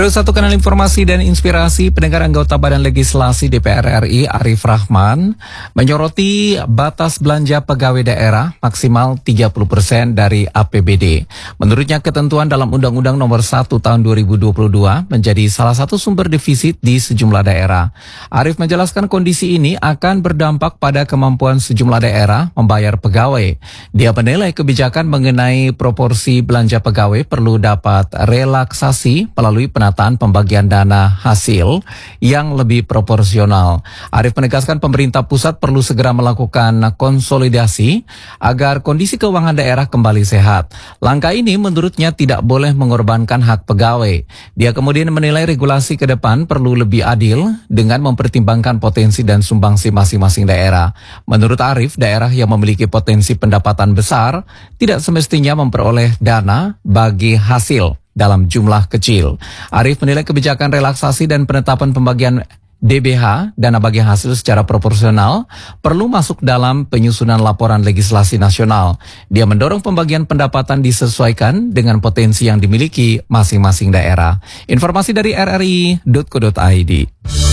Terus satu kanal informasi dan inspirasi, pendengar anggota Badan Legislasi DPR RI Arif Rahman menyoroti batas belanja pegawai daerah maksimal 30% dari APBD. Menurutnya ketentuan dalam Undang-Undang Nomor 1 Tahun 2022 menjadi salah satu sumber defisit di sejumlah daerah. Arif menjelaskan kondisi ini akan berdampak pada kemampuan sejumlah daerah membayar pegawai. Dia menilai kebijakan mengenai proporsi belanja pegawai perlu dapat relaksasi melalui penataan pembagian dana hasil yang lebih proporsional. Arif menegaskan pemerintah pusat perlu segera melakukan konsolidasi agar kondisi keuangan daerah kembali sehat. Langkah ini menurutnya tidak boleh mengorbankan hak pegawai. Dia kemudian menilai regulasi ke depan perlu lebih adil dengan mempertimbangkan potensi dan sumbangsi masing-masing daerah. Menurut Arif, daerah yang memiliki potensi pendapatan besar tidak semestinya memperoleh dana bagi hasil dalam jumlah kecil. Arif menilai kebijakan relaksasi dan penetapan pembagian DBH, dana bagi hasil secara proporsional, perlu masuk dalam penyusunan laporan legislasi nasional. Dia mendorong pembagian pendapatan disesuaikan dengan potensi yang dimiliki masing-masing daerah. Informasi dari rri.co.id.